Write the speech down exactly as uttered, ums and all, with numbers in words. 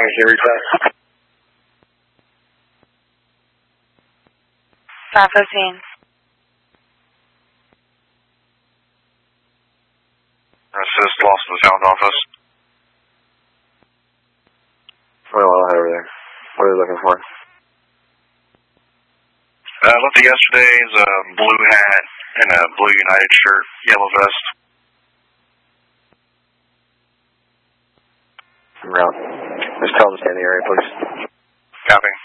long as you reach out. five fifteen. Assist, lost in the sound office. Well, I'll have everything. What are you looking for? Uh, left it yesterday is a blue hat and a blue United shirt, yellow vest. Route. Just tell them to stay in the area, please. Copy.